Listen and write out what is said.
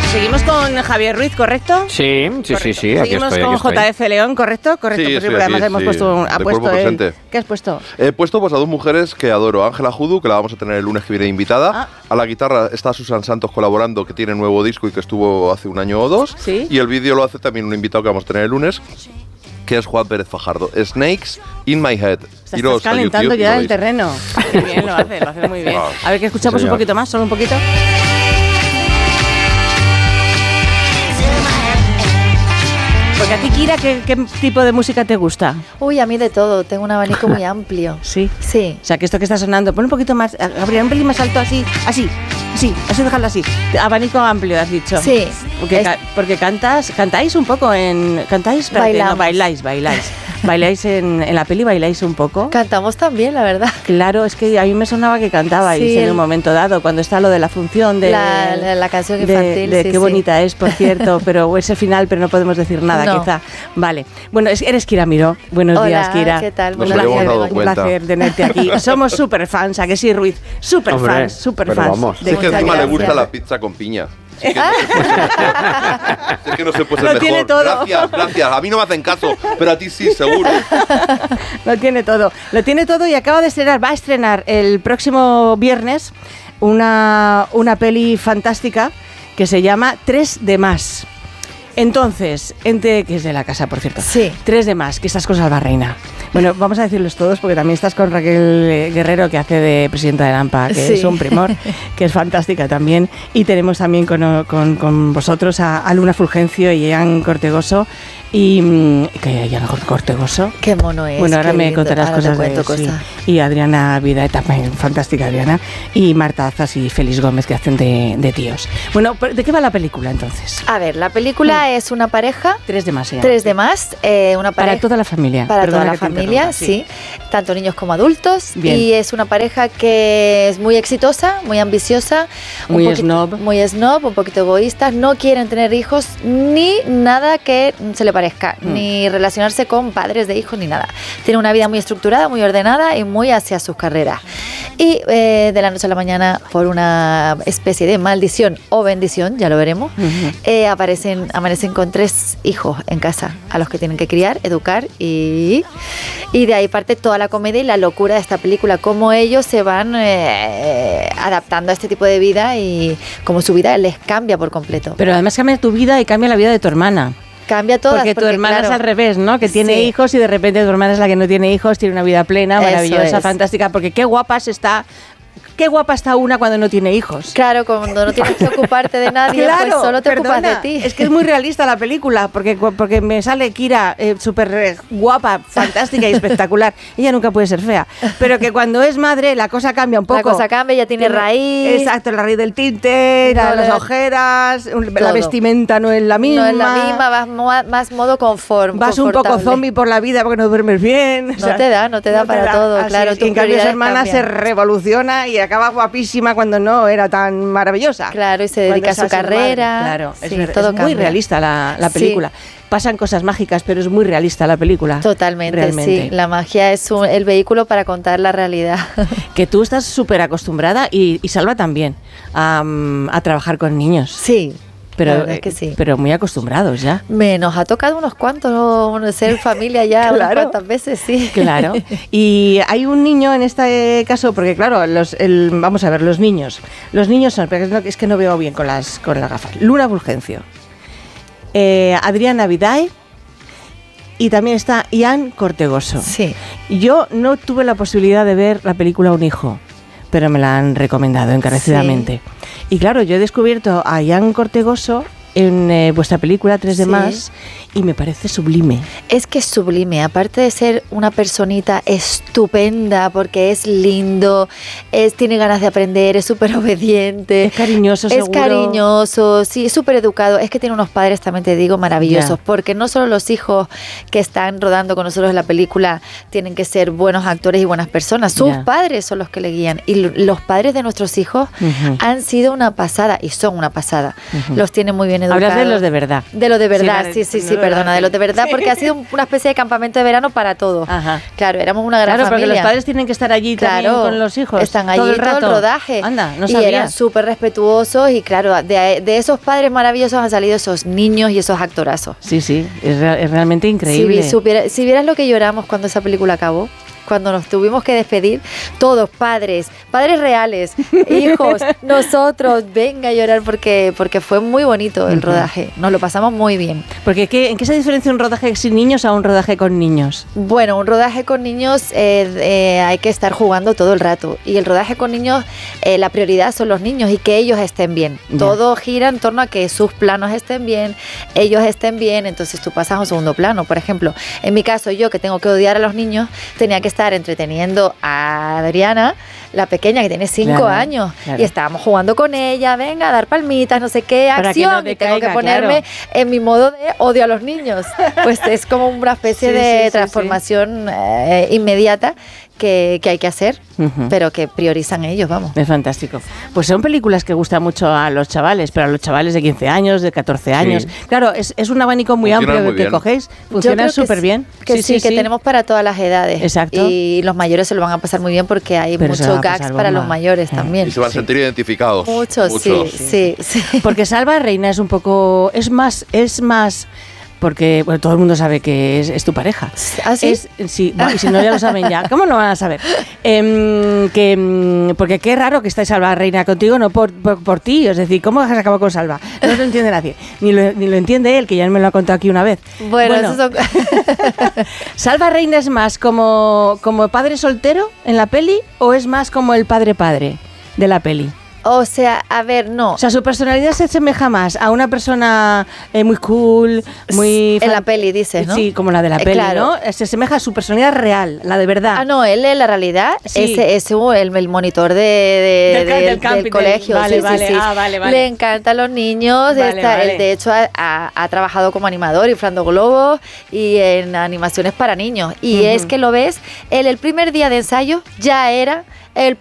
Seguimos con Javier Ruiz, ¿correcto? Sí. Aquí Seguimos estoy, con aquí estoy. JF León, ¿correcto? Sí, Pues estoy porque además aquí, hemos sí, puesto de cuerpo presente. ¿Qué has puesto? He puesto pues, a dos mujeres que adoro. Ángela Judu, que la vamos a tener el lunes que viene invitada. A la guitarra está Susan Santos colaborando, que tiene nuevo disco y que estuvo hace un año o dos. ¿Sí? Y el vídeo lo hace también un invitado que vamos a tener el lunes, que es Juan Pérez Fajardo. Snakes in my head. Estás calentando ya el terreno. Qué bien, lo hace muy bien. A ver, que escuchamos un poquito más, solo un poquito. Porque a ti, Kira, ¿qué tipo de música te gusta? Uy, a mí de todo, tengo un abanico muy amplio. ¿Sí? Sí. O sea, que esto que está sonando, pon un poquito más, Gabriel, un pelín más alto, así, déjalo así. Abanico amplio, has dicho. Sí. Porque cantáis un poco en... ¿Cantáis? No, bailáis. ¿Bailáis en la peli? ¿Bailáis un poco? Cantamos también, la verdad. Claro, es que a mí me sonaba que cantabais en un momento dado, cuando está lo de la función de... La canción infantil, sí, qué bonita es, por cierto, pero ese final, pero no podemos decir nada, quizá. Vale. Bueno, eres Kira Miró. Buenos días, Kira. ¿Qué tal? Un placer tenerte aquí. Somos súper fans, ¿a que sí, Ruiz? Súper fans. Vamos. Es que encima le gusta la pizza con piña. Es que no se puede ser mejor. Tiene todo. Gracias. A mí no me hacen caso, pero a ti sí, seguro. Lo tiene todo y va a estrenar el próximo viernes una peli fantástica que se llama 3 de más. Entonces, que es de la casa, por cierto. Sí. 3 de más, que estás con Salva Reina. Bueno, vamos a decirlos todos porque también estás con Raquel Guerrero, que hace de presidenta de AMPA, que es un primor, que es fantástica también. Y tenemos también con vosotros a Luna Fulgencio y Ian Cortegoso. Cortegoso. Qué mono es. Bueno, ahora me contarás cosas de sí. Y Adriana Vida, también fantástica Adriana. Y Marta Azas y Félix Gómez, que hacen de tíos. Bueno, ¿de qué va la película entonces? A ver, la película es una pareja. 3 de más, 3 de más. Una pareja. Para toda la familia. Para toda la familia, sí. Tanto niños como adultos. Bien. Y es una pareja que es muy exitosa, muy ambiciosa. Muy snob. Muy snob, un poquito egoístas. No quieren tener hijos ni nada que se le parezca, ni relacionarse con padres de hijos, ni nada. Tienen una vida muy estructurada, muy ordenada y muy hacia sus carreras. Y de la noche a la mañana, por una especie de maldición o bendición, ya lo veremos, amanecen con 3 hijos en casa, a los que tienen que criar, educar y de ahí parte toda la comedia y la locura de esta película, cómo ellos se van adaptando a este tipo de vida y cómo su vida les cambia por completo. Pero además cambia tu vida y cambia la vida de tu hermana. Cambia todas. Porque tu hermana es al revés, ¿no? Que tiene hijos y de repente tu hermana es la que no tiene hijos, tiene una vida plena, maravillosa, fantástica, porque qué guapa está una cuando no tiene hijos. Claro, cuando no tienes que ocuparte de nadie, pues solo te ocupas de ti. Es que es muy realista la película, porque me sale Kira súper guapa, fantástica y espectacular. Ella nunca puede ser fea, pero que cuando es madre la cosa cambia un poco. La cosa cambia, ya tiene raíz. Exacto, la raíz del tinte, las ojeras, la vestimenta no es la misma. No es la misma, vas más modo conforme. Vas un poco zombie por la vida porque no duermes bien. No te da para todo, claro. En cambio, su hermana se revoluciona y acaba guapísima cuando no era tan maravillosa. Claro, y se dedica a su carrera. Claro, es muy realista la película. Pasan cosas mágicas, pero es muy realista la película. Totalmente, realmente. Sí. La magia es el vehículo para contar la realidad. Que tú estás súper acostumbrada y Salva también a trabajar con niños. Sí. Pero, es que sí. Pero muy acostumbrados ya. Nos ha tocado unos cuantos, ser familia ya unas cuantas veces, sí. Claro. Y hay un niño en este caso, porque claro, vamos a ver, los niños son, es que no veo bien con las gafas. Luna Fulgencio, Adriana Vidae y también está Ian Cortegoso. Sí. Yo no tuve la posibilidad de ver la película Un hijo, pero me la han recomendado encarecidamente. Sí. Y claro, yo he descubierto a Ian Cortegoso en vuestra película 3 de más y me parece sublime. Es que es sublime, aparte de ser una personita estupenda porque es lindo, tiene ganas de aprender, es súper obediente. Es cariñoso, seguro. Es cariñoso, sí, es súper educado. Es que tiene unos padres, también te digo, maravillosos, porque no solo los hijos que están rodando con nosotros en la película tienen que ser buenos actores y buenas personas, sus padres son los que le guían. Y los padres de nuestros hijos han sido una pasada y son una pasada. Los tienen muy bien educado. Hablas de los de verdad. De los de verdad, sí, perdona, de los de verdad, porque ha sido una especie de campamento de verano para todos. Ajá. Claro, éramos una gran familia. Claro, porque los padres tienen que estar allí también con los hijos. Están allí todo el rodaje. Anda, no y sabía. eran súper respetuosos y claro, de esos padres maravillosos han salido esos niños y esos actorazos. Sí, es realmente increíble. Si vieras lo que lloramos cuando esa película acabó, cuando nos tuvimos que despedir, todos padres reales, hijos, nosotros, venga a llorar porque fue muy bonito el rodaje, nos lo pasamos muy bien. Porque ¿en qué se diferencia un rodaje sin niños a un rodaje con niños? Bueno, un rodaje con niños hay que estar jugando todo el rato y el rodaje con niños, la prioridad son los niños y que ellos estén bien. Ya. Todo gira en torno a que sus planos estén bien, ellos estén bien, entonces tú pasas a un segundo plano. Por ejemplo, en mi caso, yo que tengo que odiar a los niños, tenía que estar entreteniendo a Adriana, la pequeña que tiene 5 años, y estábamos jugando con ella, venga a dar palmitas, no sé qué, acción, y tengo que ponerme en mi modo de odio a los niños. Pues es como una especie de transformación inmediata que hay que hacer, pero que priorizan ellos, vamos. Es fantástico. Pues son películas que gustan mucho a los chavales, pero a los chavales de 15 años, de 14 años. Sí. Claro, es un abanico muy amplio que cogéis. Funciona súper bien. Que sí, tenemos para todas las edades. Exacto. Y los mayores se lo van a pasar muy bien porque hay muchos gags para los mayores también. Y se van a sentir identificados. Muchos, sí. Porque Salva Reina es un poco... Es más porque bueno, todo el mundo sabe que es tu pareja. ¿Ah, sí? Sí, y si no ya lo saben ya. ¿Cómo no van a saber? Porque qué raro que esté Salva Reina contigo, no por ti. Es decir, ¿cómo has acabado con Salva? No lo entiende nadie. Ni lo entiende él, que ya me lo ha contado aquí una vez. Bueno. Eso son... ¿Salva Reina es más como padre soltero en la peli o es más como el padre de la peli? O sea, a ver, no. O sea, su personalidad se asemeja más a una persona muy cool, muy... En la peli, dices, ¿no? Sí, como la de la peli, claro. ¿No? Se asemeja a su personalidad real, la de verdad. Ah, no, él en la realidad es el monitor del colegio. Vale. Le encantan los niños. Él, de hecho, ha trabajado como animador, inflando globos y en animaciones para niños. Y es que lo ves, él el primer día de ensayo ya era... el